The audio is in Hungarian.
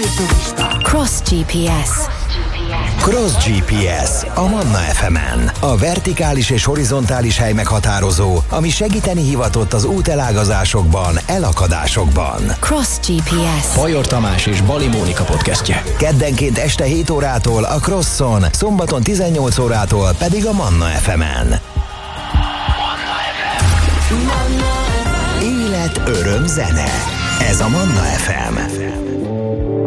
Cross GPS. Cross GPS a Manna FM-en. A vertikális és horizontális hely meghatározó, ami segíteni hivatott az útelágazásokban, elakadásokban. Cross GPS. Bajor Tamás és Bali Mónika podcastje. Keddenként este 7 órától a Crosson, szombaton 18 órától pedig a Manna FM-en. Élet, öröm, zene. Ez a Manna FM.